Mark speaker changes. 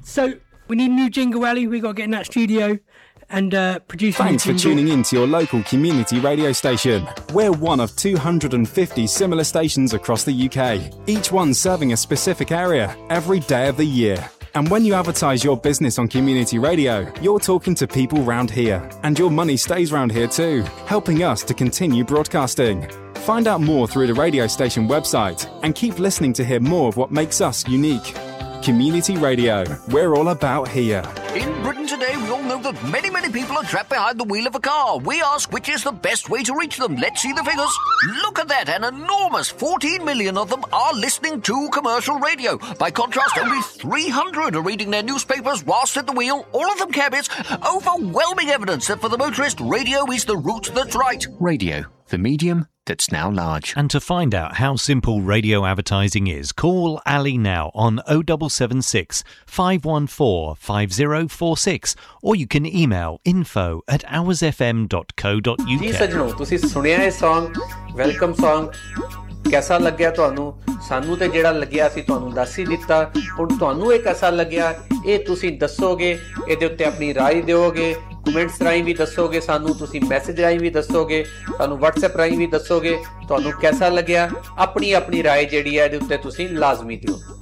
Speaker 1: So we need a new jingle, Ali. We got to get in that studio and produce.
Speaker 2: Thanks for tuning in to your local community radio station. We're one of 250 similar stations across the UK, each one serving a specific area every day of the year. And when you advertise your business on community radio, you're talking to people round here. And your money stays round here too, helping us to continue broadcasting. Find out more through the radio station website and keep listening to hear more of what makes us unique. Community Radio, we're all about here.
Speaker 3: In Britain today, we all know that many people are trapped behind the wheel of a car. We ask which is the best way to reach them. Let's see the figures. Look at that, an enormous 14 million of them are listening to commercial radio. By contrast, only 300 are reading their newspapers whilst at the wheel, all of them cabbies. Overwhelming evidence that for the motorist, radio is the route that's right. Radio, the medium that's now large.
Speaker 4: And to find out how simple radio advertising is, call Ali now on 0776 514 5046, or you can email info@hoursfm.co.uk.
Speaker 5: जी सजनों, तुसी सुनिया है song welcome song कैसा लग्या ਤੁਹਾਨੂੰ ਸਾਨੂੰ ਤੇ ਜਿਹੜਾ ਲੱਗਿਆ ਸੀ ਤੁਹਾਨੂੰ ਦੱਸ ਹੀ ਦਿੱਤਾ ਹੁਣ ਤੁਹਾਨੂੰ ਇਹ कैसा ਲੱਗਿਆ ਇਹ ਤੁਸੀਂ ਦੱਸੋਗੇ ਇਹਦੇ ਉੱਤੇ ਆਪਣੀ ਰਾਏ ਦਿਓਗੇ ਕਮੈਂਟਸ ਰਾਹੀਂ ਵੀ ਦੱਸੋਗੇ ਸਾਨੂੰ ਤੁਸੀਂ ਮੈਸੇਜ ਰਾਹੀਂ ਵੀ ਦੱਸੋਗੇ ਸਾਨੂੰ WhatsApp ਰਾਹੀਂ ਵੀ ਦੱਸੋਗੇ ਤੁਹਾਨੂੰ कैसा ਲੱਗਿਆ ਆਪਣੀ ਰਾਏ ਜਿਹੜੀ ਹੈ ਇਹਦੇ ਉੱਤੇ ਤੁਸੀਂ ਲਾਜ਼ਮੀ ਦਿਓ